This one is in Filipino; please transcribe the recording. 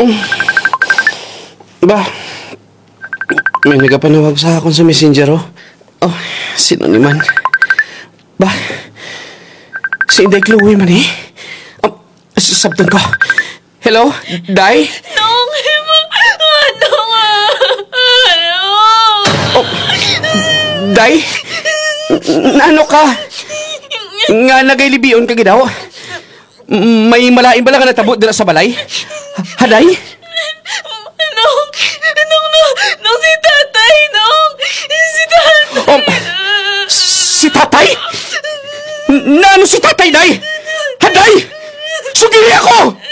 Ba, may nagapanawag sa akon sa messenger, oh. Oh, sino naman? Ba, si Inday Chloe man, eh. Sabtan ko. Hello, Day? Nong! Nong! Oh, Day? Ano ka? Nga nagailibiyon ka gidaw? May malain bala ka natabo dila sa balay? Haday? Nong, si tatay, Nong! Si tatay! Oh, si tatay? Nano si tatay, Day? Haday? Sugili ako!